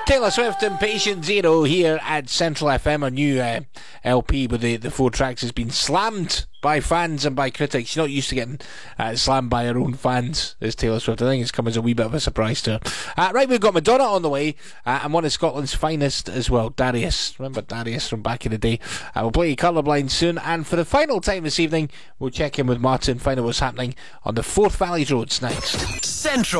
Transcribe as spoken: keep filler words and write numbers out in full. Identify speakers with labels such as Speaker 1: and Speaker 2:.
Speaker 1: Taylor Swift and Patient Zero here at Central F M. A new uh, L P with the, the four tracks has been slammed by fans and by critics. She's not used to getting uh, slammed by her own fans, is Taylor Swift. I think it's come as a wee bit of a surprise to her. Uh, right, we've got Madonna on the way, uh, and one of Scotland's finest as well, Darius. Remember Darius from back in the day? Uh, we'll play Colourblind soon, and for the final time this evening, we'll check in with Martin, find out what's happening on the Forth Valley Roads next.
Speaker 2: Central